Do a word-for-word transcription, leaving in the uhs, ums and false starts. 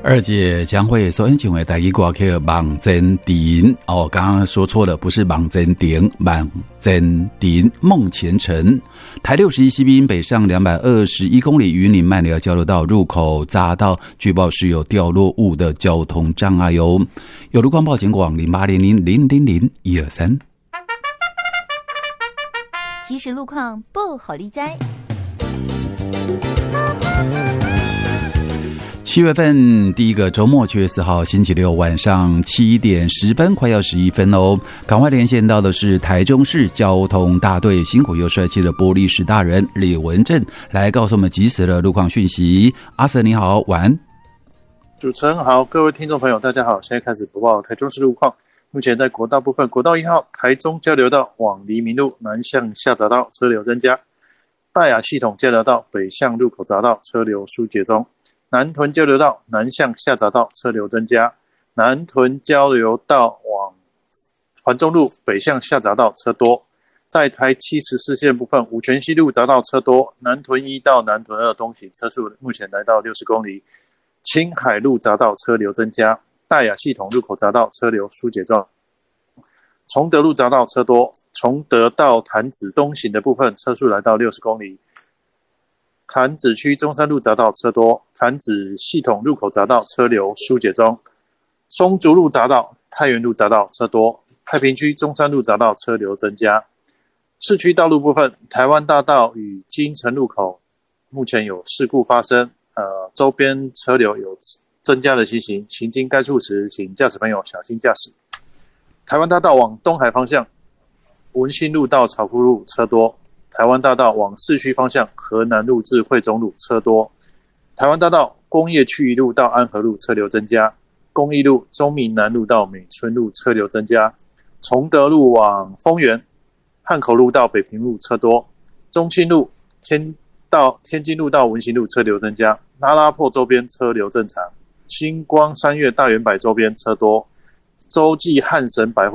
二姐将会所演唱的台语歌曲《望真亭》哦，刚刚说错了，不是望真亭，望真亭梦前尘。台六十一西滨北上两百二十一公里，云林麦寮交流道入口匝道，据报是有掉落物的交通障碍哟。有路况报警广零八零零零零零一二三。 即时路况不好理灾。 七月份第一个周末，七月四号星期六晚上七点十分，快要十一分哦。赶快连线到的是台中市交通大队辛苦又帅气的玻璃石大人李文正，来告诉我们及时的路况讯息。阿 Sir 你好，晚安。 主持人好，各位听众朋友大家好，现在开始播报台中市路况。目前在国道部分，国道一号台中交流道往黎明路南向下匝道车流增加，大雅系统交流道北向入口匝道车流疏解中。南屯交流道南向下匝道车流增加，南屯交流道往环中路北向下匝道车多。在台七十四线部分，五权西路匝道车多，南屯一到南屯二东行车速目前来到六十公里。青海路匝道车流增加，大雅系统入口匝道车流疏解中。崇德路匝道车多，崇德到潭子东行的部分车速来到六十公里。潭子区中山路匝道车多，潭子系统入口匝道车流疏解中。松竹路匝道、太原路匝道车多，太平区中山路匝道车流增加。市区道路部分，台湾大道与金城路口目前有事故发生，呃，周边车流有增加的情形，行经该处时，请驾驶朋友小心驾驶。台湾大道往东海方向，文心路到草埔路车多。台湾大道往市区方向，河南路至惠中路车多。台湾大道工业区一路到安和路车流增加，公益路中民南路到美村路车流增加，崇德路往丰原、汉口路到北平路车多，中清路天到天津路到文心路车流增加，拉拉破周边车流正常，星光三月大圆柏周边车多，洲际汉神百货